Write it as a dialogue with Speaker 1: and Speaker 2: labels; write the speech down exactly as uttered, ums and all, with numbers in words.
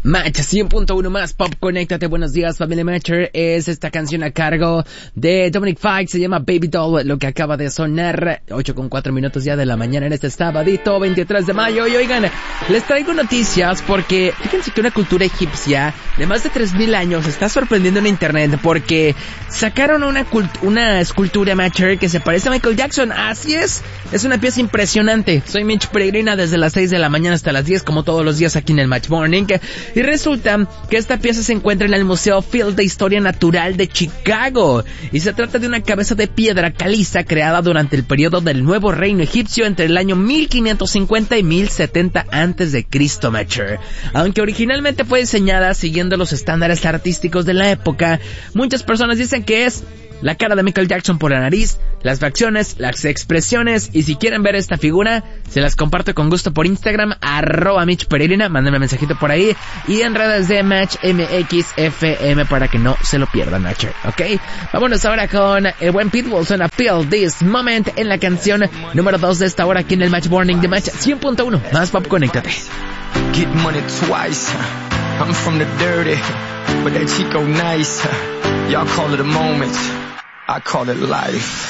Speaker 1: Match cien punto uno más Pop, conéctate, buenos días familia Matcher. Es esta canción a cargo de Dominic Fike, se llama Baby Doll, lo que acaba de sonar. Ocho con cuatro minutos ya de la mañana en este sabadito veintitrés de mayo. Y oigan, les traigo noticias porque fíjense que una cultura egipcia de más de tres mil años está sorprendiendo en internet porque sacaron una cult- una escultura Matcher que se parece a Michael Jackson. Así es, es una pieza impresionante. Soy Mitch Peregrina desde las seis de la mañana hasta las diez, como todos los días aquí en el Match Morning. Y resulta que esta pieza se encuentra en el Museo Field de Historia Natural de Chicago. Y se trata de una cabeza de piedra caliza creada durante el periodo del Nuevo Reino Egipcio entre el año mil quinientos cincuenta y mil setenta antes de Cristo, Matcher. Aunque originalmente fue diseñada siguiendo los estándares artísticos de la época, muchas personas dicen que es la cara de Michael Jackson por la nariz, las facciones, las expresiones. Y si quieren ver esta figura, se las comparto con gusto por Instagram, arroba Mitch Peregrina, mándenme un mensajito por ahí, y en redes de Match M X F M para que no se lo pierdan, Matcher, ¿ok? Vámonos ahora con el buen Pitbull, suena Feel This Moment en la canción número dos de esta hora aquí en el Match Morning de Match cien punto uno. Más Pop, conéctate.
Speaker 2: Get money twice, I'm from the dirty, but that Chico nice, y'all call it a moment, I call it life.